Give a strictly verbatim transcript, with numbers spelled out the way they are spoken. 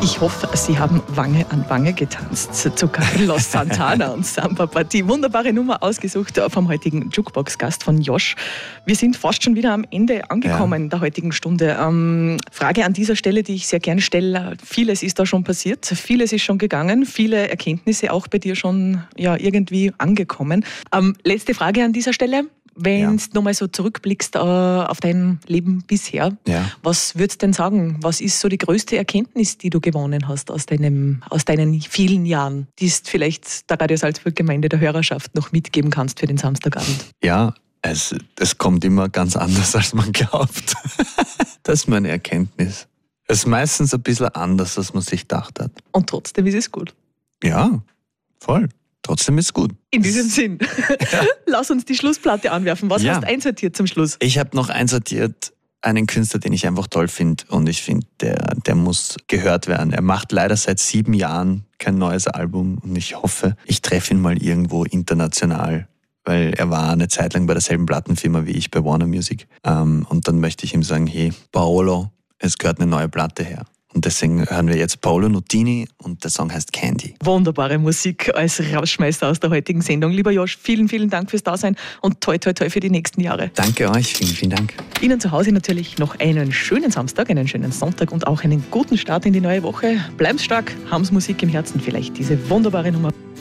Ich hoffe, Sie haben Wange an Wange getanzt zu Carlos Santana und Samba Party. Wunderbare Nummer ausgesucht vom heutigen Jukebox-Gast von Josh. Wir sind fast schon wieder am Ende angekommen ja. der heutigen Stunde. Ähm, Frage an dieser Stelle, die ich sehr gerne stelle. Vieles ist da schon passiert, vieles ist schon gegangen, viele Erkenntnisse auch bei dir schon ja, irgendwie angekommen. Ähm, letzte Frage an dieser Stelle. Wenn du ja. nochmal so zurückblickst äh, auf dein Leben bisher, ja. was würdest du denn sagen? Was ist so die größte Erkenntnis, die du gewonnen hast aus, deinem, aus deinen vielen Jahren, die du vielleicht der Radio Salzburg Gemeinde der Hörerschaft noch mitgeben kannst für den Samstagabend? Ja, es, es kommt immer ganz anders, als man glaubt. Das ist meine Erkenntnis. Es ist meistens ein bisschen anders, als man sich gedacht hat. Und trotzdem ist es gut. Ja, voll. Trotzdem ist es gut. In diesem Sinn, ja. Lass uns die Schlussplatte anwerfen. Was ja. hast du einsortiert zum Schluss? Ich habe noch einsortiert einen Künstler, den ich einfach toll finde. Und ich finde, der, der muss gehört werden. Er macht leider seit sieben Jahren kein neues Album. Und ich hoffe, ich treffe ihn mal irgendwo international. Weil er war eine Zeit lang bei derselben Plattenfirma wie ich bei Warner Music. Und dann möchte ich ihm sagen, hey, Paolo, es gehört eine neue Platte her. Und deswegen hören wir jetzt Paolo Nutini und der Song heißt Candy. Wunderbare Musik als Rausschmeißer aus der heutigen Sendung. Lieber Josh, vielen, vielen Dank fürs Dasein und toi, toi, toi für die nächsten Jahre. Danke euch, vielen, vielen Dank. Ihnen zu Hause natürlich noch einen schönen Samstag, einen schönen Sonntag und auch einen guten Start in die neue Woche. Bleiben Sie stark, haben Sie Musik im Herzen, vielleicht diese wunderbare Nummer.